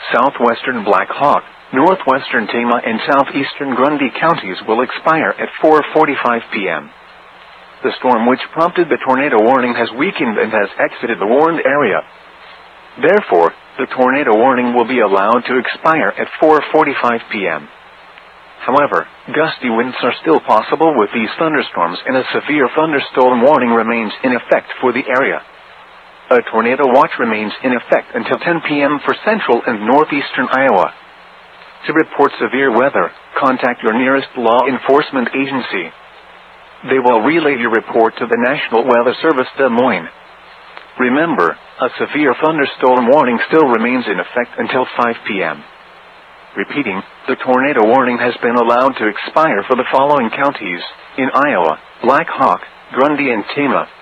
southwestern Black Hawk, northwestern Tama and southeastern Grundy counties will expire at 4:45 p.m. The storm which prompted the tornado warning has weakened and has exited the warned area. Therefore, the tornado warning will be allowed to expire at 4:45 p.m. However, gusty winds are still possible with these thunderstorms, and a severe thunderstorm warning remains in effect for the area. A tornado watch remains in effect until 10 p.m. for central and northeastern Iowa. To report severe weather, contact your nearest law enforcement agency. They will relay your report to the National Weather Service Des Moines. Remember, a severe thunderstorm warning still remains in effect until 5 p.m. Repeating, the tornado warning has been allowed to expire for the following counties: in Iowa, Black Hawk, Grundy and Tama.